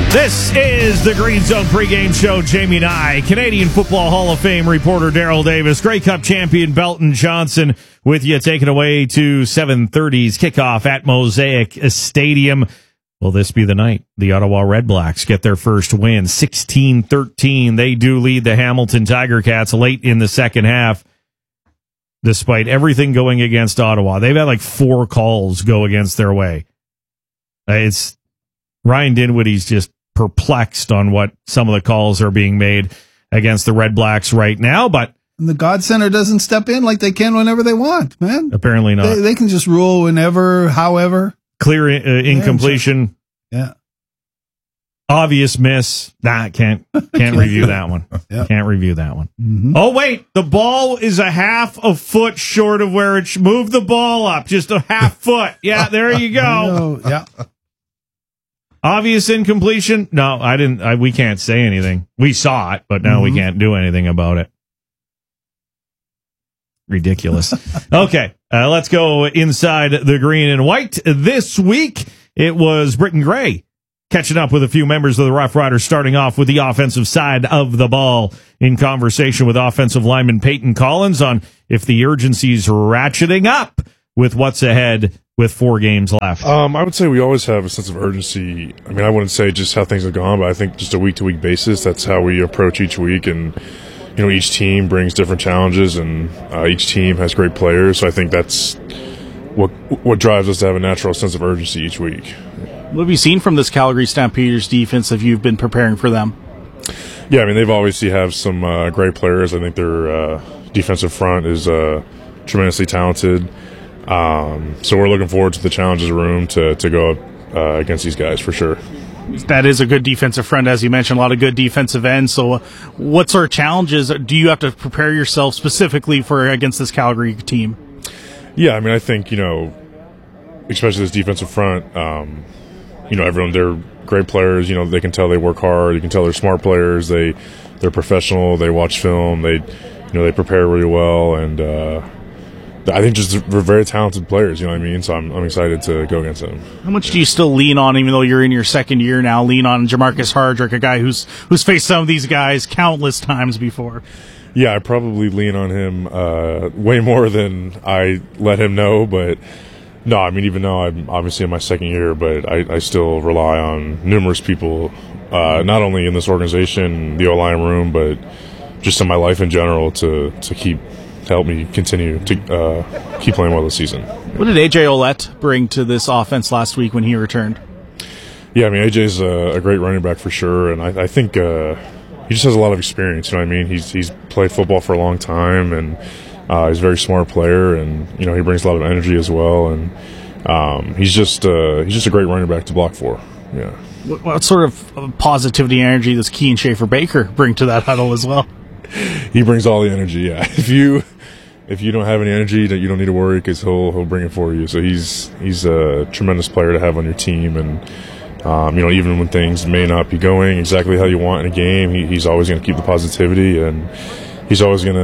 This is the Green Zone pregame show. Jamie Nye, Canadian Football Hall of Fame reporter Daryl Davis, Grey Cup champion Belton Johnson with you, taking away to 7:30's kickoff at Mosaic Stadium. Will this be the night the Ottawa Redblacks get their first win? 16-13. They do lead the Hamilton Tiger Cats late in the second half, despite everything going against Ottawa. They've had like 4 calls go against their way. It's Ryan Dinwiddie's just perplexed on what some of the calls are being made against the Red Blacks right now, but and the God Center doesn't step in like they can whenever they want, man. Apparently not. They can just rule whenever, however. Clear incompletion. Yeah. Obvious miss. Nah, can't review that one. Yep. Can't review that one. Mm-hmm. Oh, wait. The ball is a half a foot short of where it should. Move the ball up. Just a half foot. Yeah, there you go. Yeah. Obvious incompletion? No, I didn't. We can't say anything. We saw it, but now we can't do anything about it. Ridiculous. Okay, let's go inside the green and white. This week, it was Britton Gray catching up with a few members of the Rough Riders, starting off with the offensive side of the ball, in conversation with offensive lineman Peyton Collins on if the urgency's ratcheting up with what's ahead with 4 games left. I would say we always have a sense of urgency. I mean, I wouldn't say just how things have gone, but I think just a week-to-week basis, that's how we approach each week. And, you know, each team brings different challenges, and each team has great players. So I think that's what drives us to have a natural sense of urgency each week. What have you seen from this Calgary Stampeders defense if you've been preparing for them? Yeah, I mean, they've obviously have some great players. I think their defensive front is tremendously talented. So we're looking forward to the challenges room to go up against these guys for sure. That is a good defensive front, as you mentioned, a lot of good defensive ends. So what sort of challenges do you have to prepare yourself specifically for against this Calgary team? Yeah, I mean, I think, you know, especially this defensive front, you know, everyone, they're great players. You know, they can tell they work hard. You can tell they're smart players. They're professional. They watch film. They prepare really well. And I think just they're very talented players, you know what I mean? So I'm excited to go against them. How much do you still lean on, even though you're in your second year now, lean on Jamarcus Hardrick, a guy who's faced some of these guys countless times before? Yeah, I probably lean on him way more than I let him know, but no, I mean, even though I'm obviously in my second year, but I still rely on numerous people, not only in this organization, the O-line room, but just in my life in general to help me continue to keep playing well this season. What did A.J. Ouellette bring to this offense last week when he returned? Yeah, I mean, A.J.'s a great running back for sure, and I think he just has a lot of experience, you know what I mean? He's played football for a long time, and he's a very smart player, and, you know, he brings a lot of energy as well, and he's just a great running back to block for, yeah. What sort of positivity and energy does Kean Schaefer-Baker bring to that huddle as well? He brings all the energy, yeah. If you don't have any energy, you don't need to worry because he'll bring it for you. So he's a tremendous player to have on your team, and you know, even when things may not be going exactly how you want in a game, he's always going to keep the positivity, and he's always going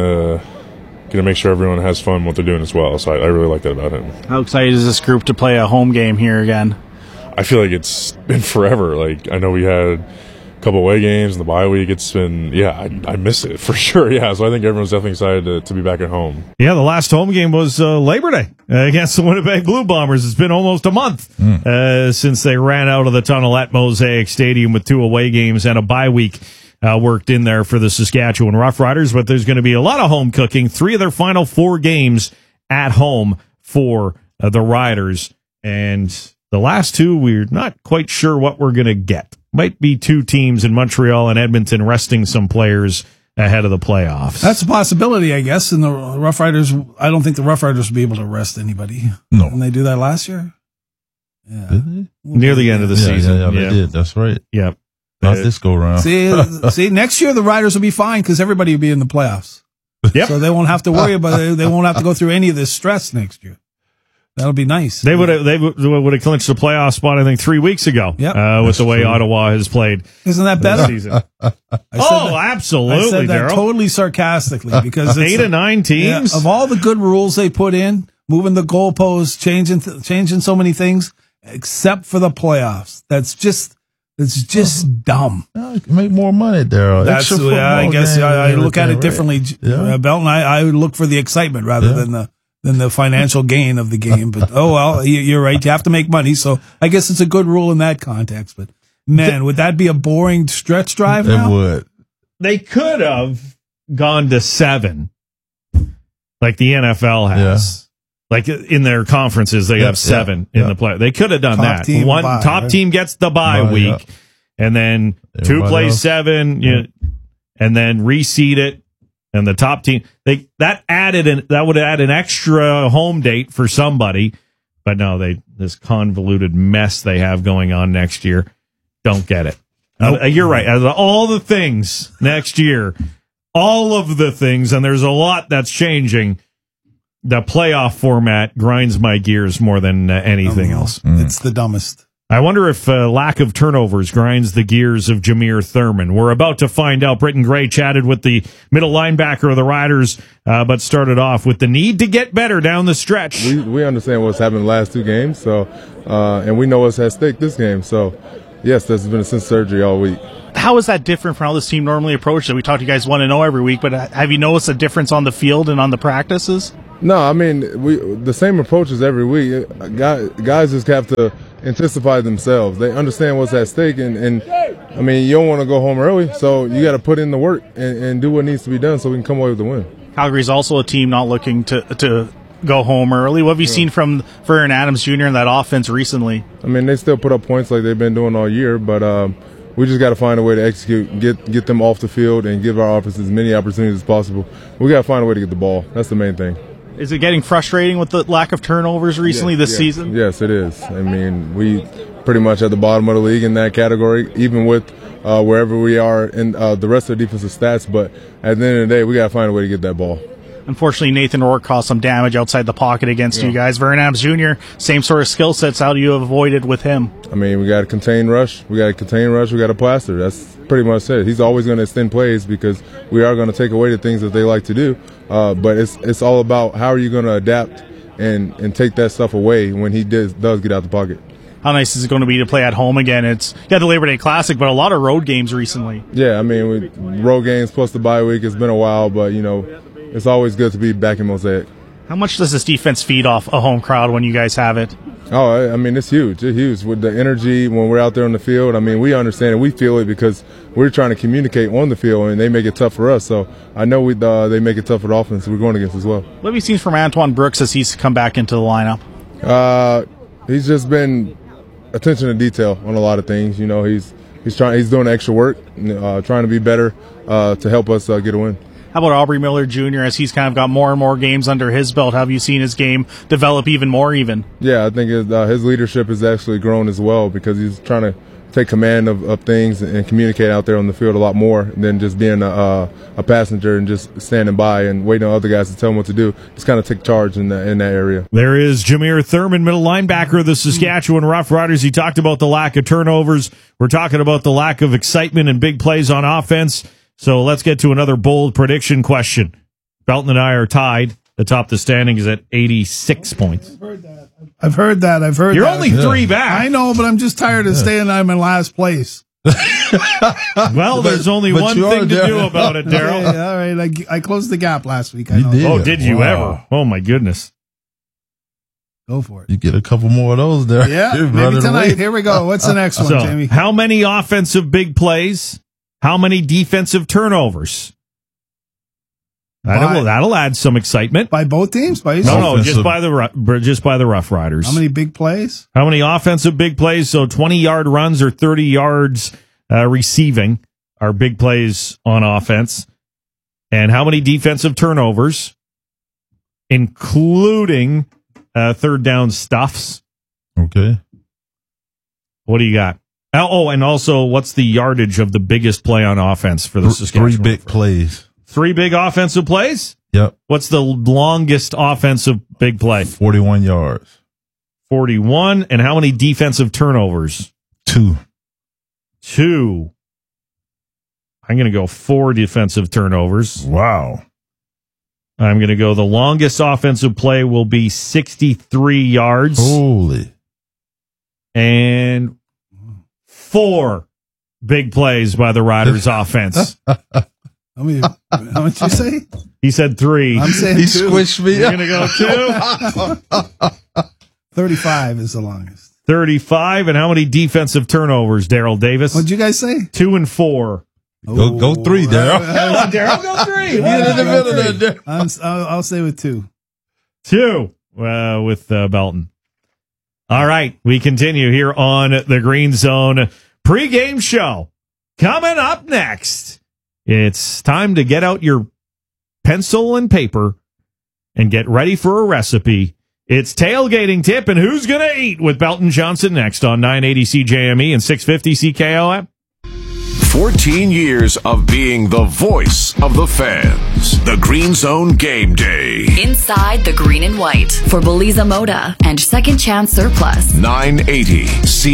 to make sure everyone has fun what they're doing as well. So I really like that about him. How excited is this group to play a home game here again? I feel like it's been forever. Like, I know we had couple away games in the bye week. It's been, I miss it for sure. Yeah, so I think everyone's definitely excited to be back at home. Yeah, the last home game was Labor Day against the Winnipeg Blue Bombers. It's been almost a month since they ran out of the tunnel at Mosaic Stadium with 2 away games and a bye week worked in there for the Saskatchewan Roughriders. But there's going to be a lot of home cooking. 3 of their final 4 games at home for the Riders, and the last 2 we're not quite sure what we're going to get. Might be 2 teams in Montreal and Edmonton resting some players ahead of the playoffs. That's a possibility, I guess. And the Rough Riders, I don't think the Rough Riders will be able to rest anybody. No. When they do that last year? Yeah. Did they? Near the end of the season. Yeah, they did. That's right. Yep. Not this go around. See, next year the Riders will be fine because everybody will be in the playoffs. Yep. So they won't have to worry about it. They won't have to go through any of this stress next year. That'll be nice. They would have clinched the playoff spot, I think, 3 weeks ago. Yep. With the way Ottawa has played. Isn't that better? Season. Absolutely. I said that Daryl. totally sarcastically because 8 of 9 teams. Of all the good rules they put in, moving the goalposts, changing so many things, except for the playoffs. That's just It's just dumb. Make more money, Daryl. That's I guess I look at it differently. Yeah. Belton, I would look for the excitement rather than the financial gain of the game. But you're right. You have to make money, so I guess it's a good rule in that context. But man, would that be a boring stretch drive? It would. They could have gone to 7, like the NFL has. Like in their conferences, they have 7 in the play. They could have done that. One top team gets the bye week, and then everybody 2 plays 7, and then reseed it. And the top team, that would add an extra home date for somebody. But no, this convoluted mess they have going on next year. Don't get it. You're right. Out of all the things next year, all of the things, and there's a lot that's changing. The playoff format grinds my gears more than anything else. It's the dumbest. I wonder if lack of turnovers grinds the gears of Jameer Thurman. We're about to find out. Britton Gray chatted with the middle linebacker of the Riders, but started off with the need to get better down the stretch. We understand what's happened the last 2 games, so and we know what's at stake this game. So, yes, there's been a sense surgery all week. How is that different from how this team normally approaches it? We talk to you guys 1-0 every week, but have you noticed a difference on the field and on the practices? No, I mean, the same approaches every week. Guys just have to anticipate themselves. They understand what's at stake, and I mean, you don't want to go home early, so you got to put in the work and do what needs to be done so we can come away with the win. Calgary's also a team not looking to go home early. What have you seen from Vernon Adams Jr. in that offense recently? I mean, they still put up points like they've been doing all year, but we just got to find a way to execute, get them off the field, and give our offense as many opportunities as possible. We got to find a way to get the ball. That's the main thing. Is it getting frustrating with the lack of turnovers recently this season? Yes, it is. I mean, we pretty much at the bottom of the league in that category, even with wherever we are in the rest of the defensive stats. But at the end of the day, we got to find a way to get that ball. Unfortunately, Nathan Rourke caused some damage outside the pocket against you guys. Vernon Adams Jr., same sort of skill sets. How do you avoid it with him? I mean, we got to contain rush. We got to plaster. That's pretty much it. He's always going to extend plays because we are going to take away the things that they like to do. But it's all about how are you going to adapt and take that stuff away when he does get out the pocket. How nice is it going to be to play at home again? It's the Labor Day Classic, but a lot of road games recently. Yeah, I mean, road games plus the bye week. It's been a while, but, it's always good to be back in Mosaic. How much does this defense feed off a home crowd when you guys have it? Oh, I mean, it's huge. It's huge. With the energy when we're out there on the field, I mean, we understand it. We feel it because we're trying to communicate on the field, and they make it tough for us. So I know they make it tough for the offense we're going against as well. What have you seen from Antoine Brooks as he's come back into the lineup? He's just been attention to detail on a lot of things. He's doing extra work, trying to be better to help us get a win. How about Aubrey Miller Jr. as he's kind of got more and more games under his belt? Have you seen his game develop even more even? Yeah, I think his leadership has actually grown as well because he's trying to take command of things and communicate out there on the field a lot more than just being a passenger and just standing by and waiting on other guys to tell him what to do. Just kind of take charge in that area. There is Jameer Thurman, middle linebacker of the Saskatchewan Roughriders. He talked about the lack of turnovers. We're talking about the lack of excitement and big plays on offense. So let's get to another bold prediction question. Belton and I are tied atop the standings at 86 points. I've heard that. You're only 3 back. I know, but I'm just tired of staying I'm in last place. Well, there's only one thing to do about it, Daryl. Okay, all right, I closed the gap last week. You did. Oh, did you ever? Oh, my goodness. Go for it. You get a couple more of those there. Yeah, maybe tonight. Away. Here we go. What's the next one, Jamie? How many offensive big plays? How many defensive turnovers? That'll add some excitement by both teams. No, just by the Roughriders. How many big plays? How many offensive big plays? So 20-yard runs or 30 yards receiving are big plays on offense. And how many defensive turnovers, including third down stuffs? Okay. What do you got? Oh, and also, what's the yardage of the biggest play on offense for the Saskatchewan? 3 big plays. 3 big offensive plays? Yep. What's the longest offensive big play? 41 yards. 41. And how many defensive turnovers? 2. I'm going to go 4 defensive turnovers. Wow. I'm going to go the longest offensive play will be 63 yards. Holy. And 4 big plays by the Riders offense. How much you say? He said 3. I'm saying He 2. squished me. You're going to go 2? 35 is the longest. 35. And how many defensive turnovers, Daryl Davis? What'd you guys say? 2 and 4. Go 3, Daryl. Daryl, go 3. Get in the middle there, Daryl. I'll say with 2. 2 with Belton. All right, we continue here on the Green Zone pregame show. Coming up next, it's time to get out your pencil and paper and get ready for a recipe. It's tailgating tip and who's going to eat with Belton Johnson next on 980 CJME and 650 CKOM. 14 years of being the voice of the fans. The Green Zone Game Day. Inside the green and white for Beliza Moda and Second Chance Surplus. 980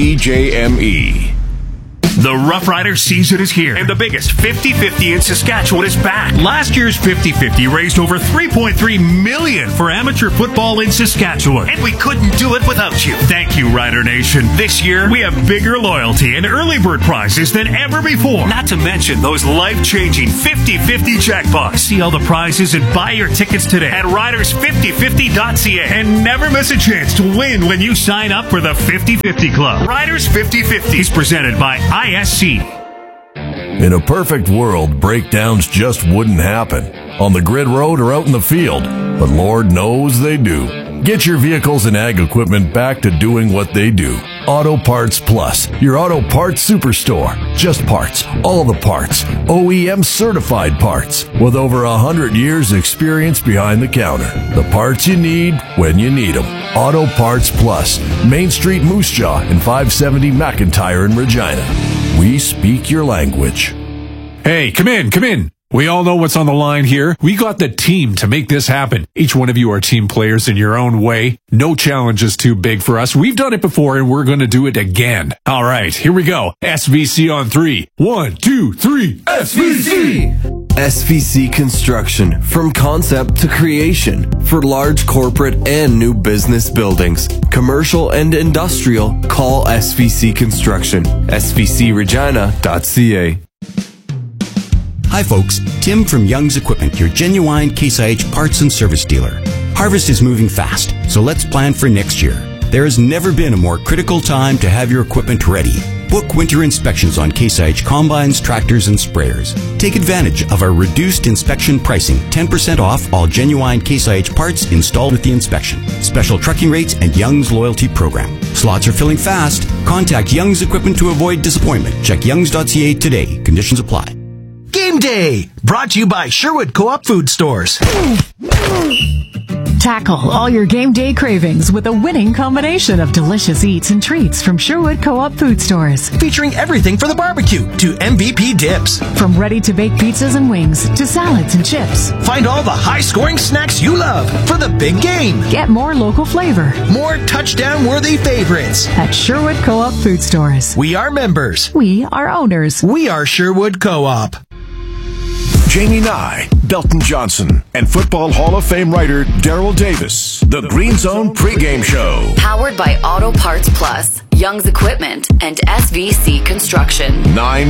CJME. The Rough Rider season is here, and the biggest 50-50 in Saskatchewan is back. Last year's 50-50 raised over $3.3 million for amateur football in Saskatchewan, and we couldn't do it without you. Thank you, Rider Nation. This year, we have bigger loyalty and early bird prizes than ever before. Not to mention those life-changing 50-50 jackpots. See all the prizes and buy your tickets today at riders5050.ca, and never miss a chance to win when you sign up for the 50-50 Club. Riders 50-50 is presented by ISC. In a perfect world, breakdowns just wouldn't happen on the grid road or out in the field, but Lord knows they do. Get your vehicles and ag equipment back to doing what they do. Auto Parts Plus, your auto parts superstore. Just parts, all the parts, OEM certified parts, with over 100 years experience behind the counter. The parts you need when you need them. Auto Parts Plus, Main Street Moose Jaw and 570 McIntyre in Regina. We speak your language. Hey, come in. We all know what's on the line here. We got the team to make this happen. Each one of you are team players in your own way. No challenge is too big for us. We've done it before and we're going to do it again. All right, here we go. SVC on 3. 1, 2, 3. SVC! SVC Construction. From concept to creation. For large corporate and new business buildings. Commercial and industrial. Call SVC Construction. svcregina.ca. Hi folks, Tim from Young's Equipment, your genuine Case IH parts and service dealer. Harvest is moving fast, so let's plan for next year. There has never been a more critical time to have your equipment ready. Book winter inspections on Case IH combines, tractors, and sprayers. Take advantage of our reduced inspection pricing, 10% off all genuine Case IH parts installed with the inspection. Special trucking rates and Young's loyalty program. Slots are filling fast. Contact Young's Equipment to avoid disappointment. Check youngs.ca today. Conditions apply. Game Day, brought to you by Sherwood Co-op Food Stores. Tackle all your game day cravings with a winning combination of delicious eats and treats from Sherwood Co-op Food Stores. Featuring everything for the barbecue to MVP dips. From ready-to-bake pizzas and wings to salads and chips. Find all the high-scoring snacks you love for the big game. Get more local flavor. More touchdown-worthy favorites. At Sherwood Co-op Food Stores. We are members. We are owners. We are Sherwood Co-op. Jamie Nye, Belton Johnson, and Football Hall of Fame writer Daryl Davis. The Green Zone pregame show. Powered by Auto Parts Plus, Young's Equipment, and SVC Construction. 9